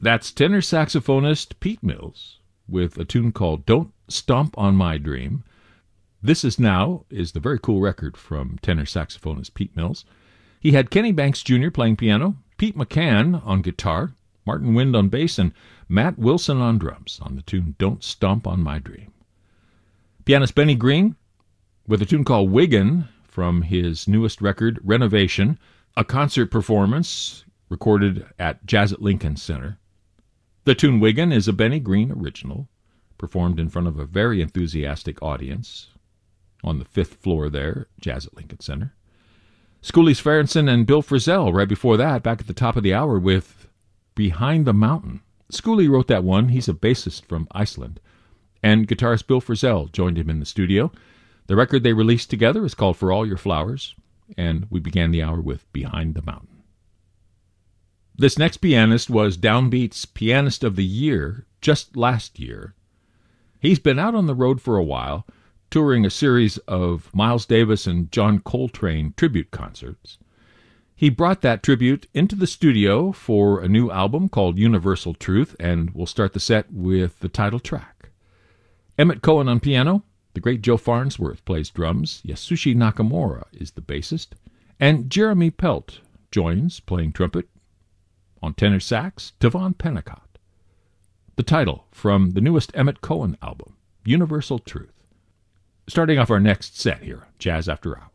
That's tenor saxophonist Pete Mills with a tune called Don't Stomp on My Dream. This Is Now is the very cool record from tenor saxophonist Pete Mills. He had Kenny Banks Jr. playing piano, Pete McCann on guitar, Martin Wind on bass, and Matt Wilson on drums on the tune Don't Stomp on My Dream. Pianist Benny Green with a tune called Wiggin from his newest record, Renovation, a concert performance recorded at Jazz at Lincoln Center. The tune Wiggin is a Benny Green original, performed in front of a very enthusiastic audience on the 5th floor there, Jazz at Lincoln Center. Schooley Sverrensen and Bill Frisell right before that, back at the top of the hour with Behind the Mountain. Schooley wrote that one. He's a bassist from Iceland. And guitarist Bill Frisell joined him in the studio. The record they released together is called For All Your Flowers, and we began the hour with Behind the Mountain. This next pianist was Downbeat's Pianist of the Year just last year. He's been out on the road for a while, touring a series of Miles Davis and John Coltrane tribute concerts. He brought that tribute into the studio for a new album called Universal Truth, and we'll start the set with the title track. Emmett Cohen on piano, the great Joe Farnsworth plays drums, Yasushi Nakamura is the bassist, and Jeremy Pelt joins playing trumpet. On tenor sax, Tavon Pennicott. The title from the newest Emmett Cohen album, Universal Truth. Starting off our next set here, Jazz After Hours.